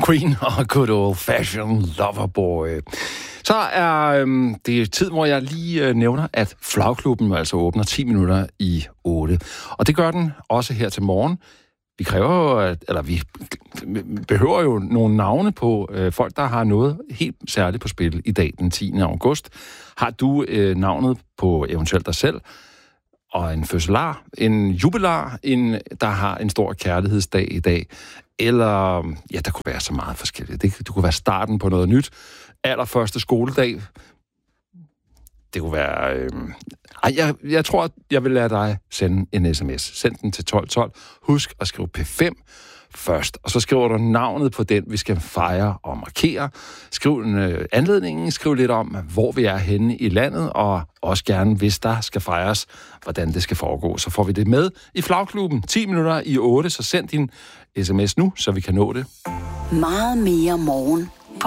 Queen og Good Old Fashioned Loverboy. Så er det tid, hvor jeg lige nævner, at Flagklubben altså åbner 10 minutter i 8. Og det gør den også her til morgen. Vi vi behøver jo nogle navne på folk, der har noget helt særligt på spil i dag, den 10. august. Har du navnet på eventuelt dig selv, og en fødselar, en jubilar, der har en stor kærlighedsdag i dag, eller, ja, der kunne være så meget forskelligt. Det kunne være starten på noget nyt, allerførste skoledag. Det kunne være... Jeg tror, jeg vil lade dig sende en sms. Send den til 1212. Husk at skrive P5 først, og så skriver du navnet på den, vi skal fejre og markere. Skriv anledningen, skriv lidt om, hvor vi er henne i landet, og også gerne, hvis der skal fejres, hvordan det skal foregå. Så får vi det med i Flagklubben. 10 minutter i 8, så send din sms nu, så vi kan nå det. Meget mere morgen.